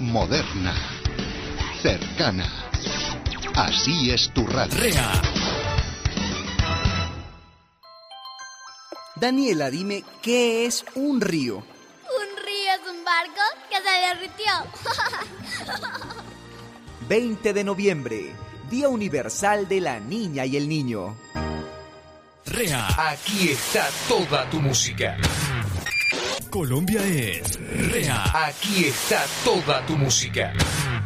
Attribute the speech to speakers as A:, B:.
A: moderna, cercana. Así es tu radio.
B: REA.
C: Daniela, dime, ¿qué es un río?
D: Un río es un barco que se derritió.
C: 20 de noviembre, Día Universal de la Niña y el Niño.
B: REA. Aquí está toda tu música. Colombia es REA. Aquí está toda tu música.